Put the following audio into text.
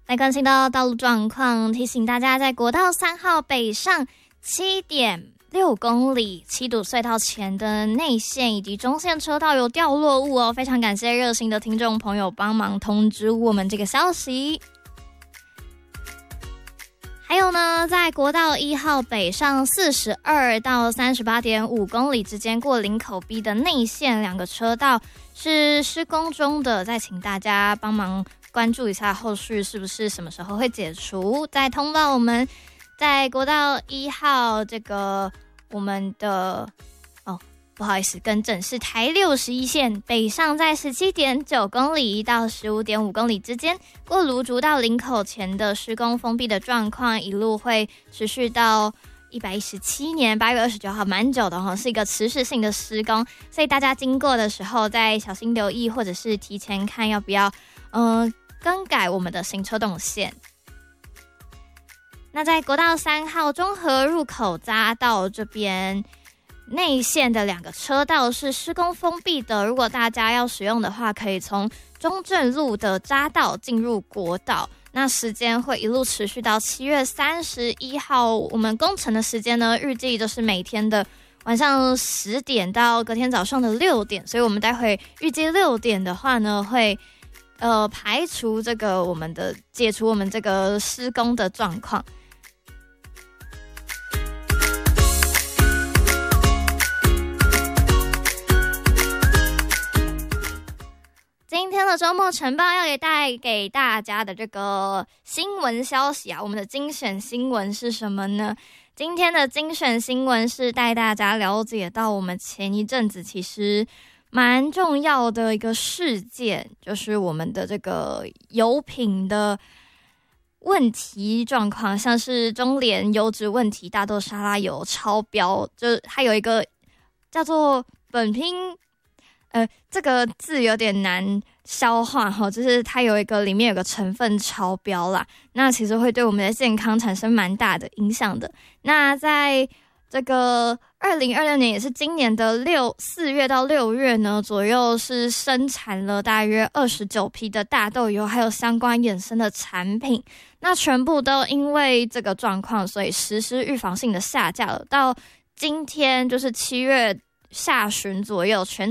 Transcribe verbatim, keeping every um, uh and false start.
来关心到道路状况，提醒大家在国道三号北上七点六公里七堵隧道前的内线以及中线车道有掉落物哦，非常感谢热心的听众朋友帮忙通知我们这个消息。还有呢，在国道一号北上四十二到三十八点五公里之间过林口 B 的内线两个车道是施工中的，再请大家帮忙关注一下后续是不是什么时候会解除。再通报我们在国道一号这个我们的哦，不好意思，更正是台六十一线北上在十七点九公里到十五点五公里之间，过芦竹到林口前的施工封闭的状况，一路会持续到一百一十七年八月二十九号，蛮久的哈，是一个持续性的施工，所以大家经过的时候再小心留意，或者是提前看要不要嗯、呃、更改我们的行车动线。那在国道三号中和入口匝道这边内线的两个车道是施工封闭的，如果大家要使用的话，可以从中正路的匝道进入国道。那时间会一路持续到七月三十一号，我们工程的时间呢，预计就是每天的晚上十点到隔天早上的六点，所以我们待会预计六点的话呢，会呃排除这个我们的解除我们这个施工的状况。今天的周末晨报要给带给大家的这个新闻消息啊，我们的精选新闻是什么呢？今天的精选新闻是带大家了解到我们前一阵子其实蛮重要的一个事件，就是我们的这个油品的问题状况，像是中联油脂问题，大豆沙拉油超标，就它有一个叫做苯拼呃，这个字有点难消化哈，就是它有一个里面有个成分超标啦，那其实会对我们的健康产生蛮大的影响的。那在这个二零二六年，也是今年的六四月到六月呢左右，是生产了大约二十九批的大豆油，还有相关衍生的产品。那全部都因为这个状况，所以实施预防性的下架了。到今天就是七月下旬左右，全